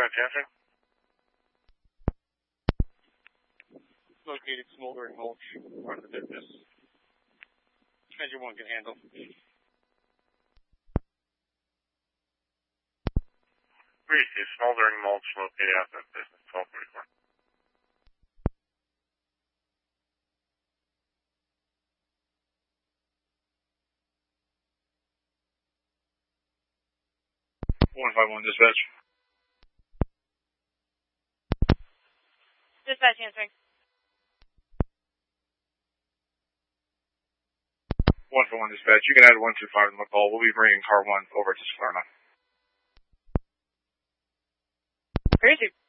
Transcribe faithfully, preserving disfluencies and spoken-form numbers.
dispatch answer. Located smoldering mulch, part of the business. Engine one can handle. Greasy, smoldering mulch located outside business, twelve forty-four. one five one dispatch. Dispatch answering. one for one dispatch. You can add one two five in the call. We'll be bringing car one over to Salerno. Crazy.